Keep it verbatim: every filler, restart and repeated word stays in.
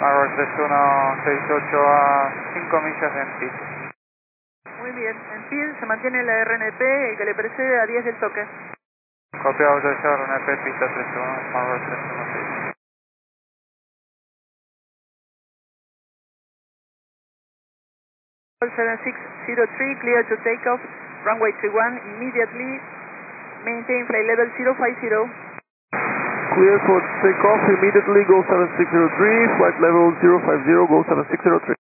Marlboro tres uno seis ocho a cinco millas en pit. Muy bien, en pit se mantiene la R N P, el que le precede a diez del toque. Copiado de R N P, pista tres uno, Marlboro tres uno seis. seven six zero three, clear to take off, runway three one, immediately maintain flight level zero five zero. Clear for takeoff, immediately go seven six zero three, flight level zero five zero, go seven six zero three.